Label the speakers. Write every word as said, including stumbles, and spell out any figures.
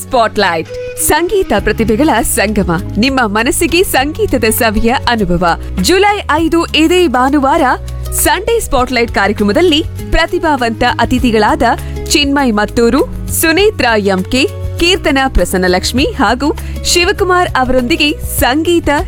Speaker 1: Spotlight ಸಂಗೀತ ಪ್ರತಿಭೆಗಳ ಸಂಗಮ, ನಿಮ್ಮ ಮನಸ್ಸಿಗೆ ಸಂಗೀತದ ಸವಿಯ ಅನುಭವ. ಜುಲೈ ಐದು ಇದೇ ಭಾನುವಾರ ಸಂಡೇ ಸ್ಪಾಟ್ಲೈಟ್ ಕಾರ್ಯಕ್ರಮದಲ್ಲಿ ಪ್ರತಿಭಾವಂತ ಅತಿಥಿಗಳಾದ ಚಿನ್ಮಯ್ ಮತ್ತೂರು, ಸುನೇತ್ರ ಎಂಕೆ, ಕೀರ್ತನ ಪ್ರಸನ್ನಲಕ್ಷ್ಮಿ ಹಾಗೂ ಶಿವಕುಮಾರ್ ಅವರೊಂದಿಗೆ ಸಂಗೀತ